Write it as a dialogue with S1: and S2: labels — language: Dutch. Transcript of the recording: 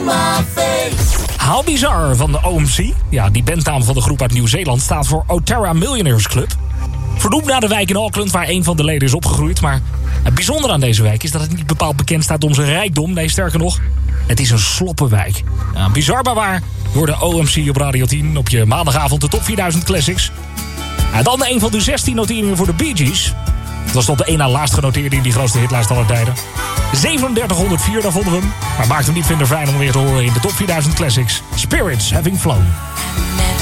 S1: my face.
S2: How Bizarre van de OMC. Ja, die bandnaam van de groep uit Nieuw-Zeeland staat voor Oterra Millionaires Club. Vernoemd naar de wijk in Auckland waar een van de leden is opgegroeid. Maar het bijzondere aan deze wijk is dat het niet bepaald bekend staat om zijn rijkdom. Nee, sterker nog, het is een sloppenwijk. Ja, bizar maar waar, door de OMC op Radio 10 op je maandagavond de top 4000 classics. En dan een van de 16 noteringen voor de Bee Gees. Dat was tot de één na laatst genoteerde in die grootste hitlijst aller tijden. 3704, daar vonden we hem. Maar maakt hem niet minder fijn om weer te horen in de top 4000 classics. Spirits Having Flown.